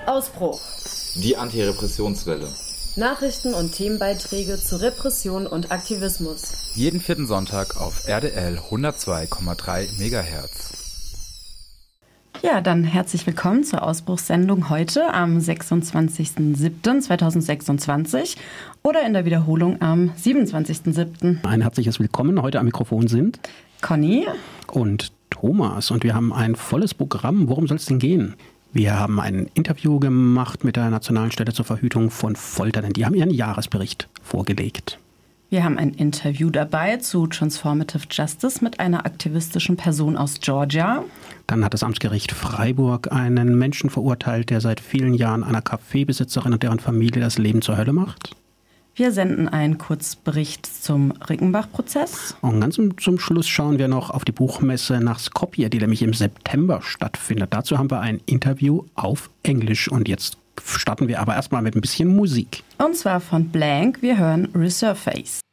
Ausbruch. Die Antirepressionswelle. Nachrichten und Themenbeiträge zu Repression und Aktivismus. Jeden vierten Sonntag auf RDL 102,3 MHz. Ja, dann herzlich willkommen zur Ausbruchssendung heute am 26.07.2026 oder in der Wiederholung am 27.07. Ein herzliches Willkommen. Heute am Mikrofon sind Conny und Thomas. Und wir haben ein volles Programm. Worum soll es denn gehen? Wir haben ein Interview gemacht mit der Nationalen Stelle zur Verhütung von Folter, denn die haben ihren Jahresbericht vorgelegt. Wir haben ein Interview dabei zu Transformative Justice mit einer aktivistischen Person aus Georgia. Dann hat das Amtsgericht Freiburg einen Menschen verurteilt, der seit vielen Jahren einer Kaffeebesitzerin und deren Familie das Leben zur Hölle macht. Wir senden einen Kurzbericht zum Rickenbach-Prozess. Und ganz zum Schluss schauen wir noch auf die Buchmesse nach Skopje, die nämlich im September stattfindet. Dazu haben wir ein Interview auf Englisch. Und jetzt starten wir aber erstmal mit ein bisschen Musik. Und zwar von Blank. Wir hören Resurface.